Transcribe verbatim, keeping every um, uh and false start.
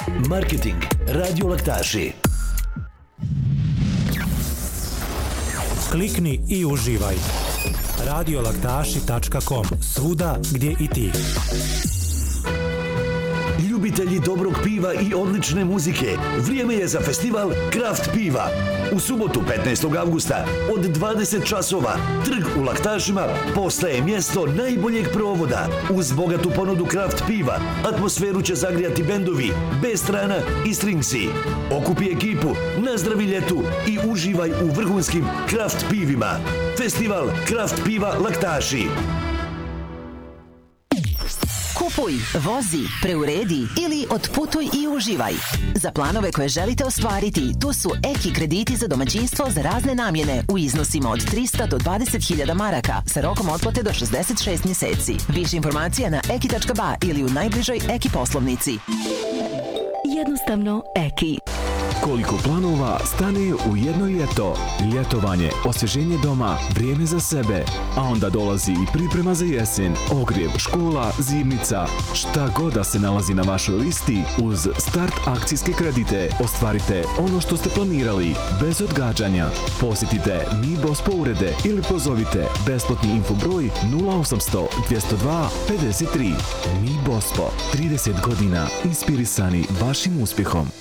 Marketing Radio Laktaši. Klikni i uživaj. radio laktaši tačka com. Svuda gdje i ti. Ljubitelji dobrog piva i odlične muzike, vrijeme je za festival Kraft piva. U subotu petnaestog avgusta od dvadeset časova trg u Laktašima postaje mjesto najboljeg provoda. Uz bogatu ponudu Kraft piva atmosferu će zagrijati bendovi B-strana i Stringsi. Okupi ekipu, nazdravi ljetu i uživaj u vrhunskim Kraft pivima. Festival Kraft piva Laktaši. Kupuj, vozi, preuredi ili otputuj i uživaj. Za planove koje želite ostvariti, tu su Eki krediti za domaćinstvo za razne namjene u iznosima od trista do dvadeset hiljada maraka sa rokom otplate do šezdeset šest mjeseci. Više informacija na eki tačka ba ili u najbližoj Eki poslovnici. Jednostavno Eki. Koliko planova stane u jedno ljeto. Ljetovanje, osvježenje doma, vrijeme za sebe. A onda dolazi i priprema za jesen, ogrjev, škola, zimnica. Šta god da se nalazi na vašoj listi, uz Start akcijske kredite ostvarite ono što ste planirali, bez odgađanja. Posjetite Mi Bospo urede ili pozovite besplatni info broj nula osamsto dvjesto dva pedeset tri. Mi Bospo, trideset godina inspirisani vašim uspjehom.